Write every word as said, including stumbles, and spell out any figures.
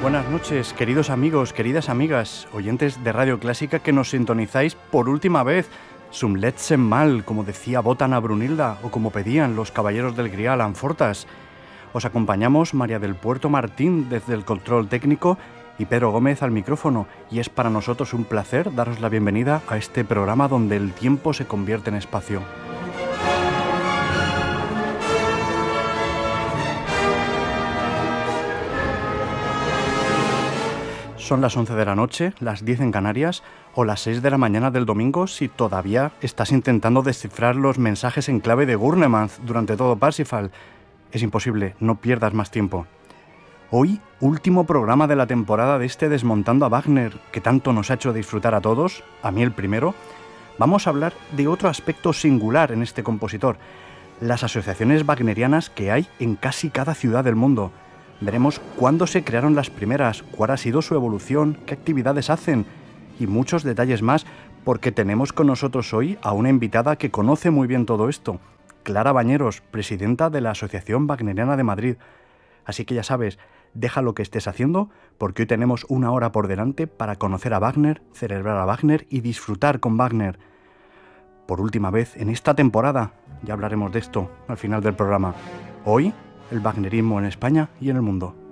buenas noches, queridos amigos, queridas amigas, oyentes de Radio Clásica que nos sintonizáis por última vez. Zum letzten Mal, como decía Botana Brunilda, o como pedían los caballeros del Grial Anfortas. Os acompañamos María del Puerto Martín desde el control técnico y Pedro Gómez al micrófono, y es para nosotros un placer daros la bienvenida a este programa donde el tiempo se convierte en espacio. Son las once de la noche, las diez en Canarias, o las seis de la mañana del domingo si todavía estás intentando descifrar los mensajes en clave de Gurnemann durante todo Parsifal. Es imposible, no pierdas más tiempo. Hoy, último programa de la temporada de este Desmontando a Wagner, que tanto nos ha hecho disfrutar a todos, a mí el primero, vamos a hablar de otro aspecto singular en este compositor, las asociaciones wagnerianas que hay en casi cada ciudad del mundo. Veremos cuándo se crearon las primeras, cuál ha sido su evolución, qué actividades hacen y muchos detalles más, porque tenemos con nosotros hoy a una invitada que conoce muy bien todo esto, Clara Bañeros, presidenta de la Asociación Wagneriana de Madrid. Así que ya sabes, deja lo que estés haciendo, porque hoy tenemos una hora por delante para conocer a Wagner, celebrar a Wagner y disfrutar con Wagner. Por última vez en esta temporada, ya hablaremos de esto al final del programa. Hoy, el wagnerismo en España y en el mundo.